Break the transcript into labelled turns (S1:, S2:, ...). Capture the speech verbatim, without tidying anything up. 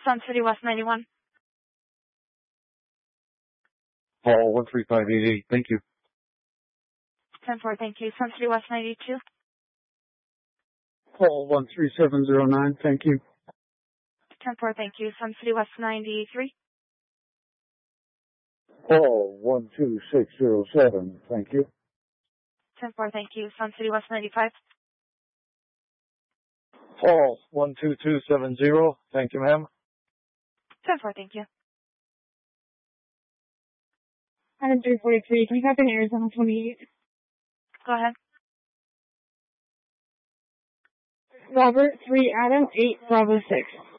S1: Sun City West ninety-one.
S2: Paul one three five eight eight, thank you.
S1: ten four, thank you. Sun City West ninety-two.
S2: Paul one three seven zero nine, thank you.
S1: ten four, thank you. Sun City West ninety-three.
S2: Paul one two six zero seven, thank you.
S1: ten four, thank you. Sun City West ninety-five.
S2: Paul one two two seven zero, thank you, ma'am.
S1: ten four, thank you.
S3: Adam three forty-three, can you copy in Arizona twenty-eight?
S1: Go ahead.
S3: Robert three Adam eight Bravo six.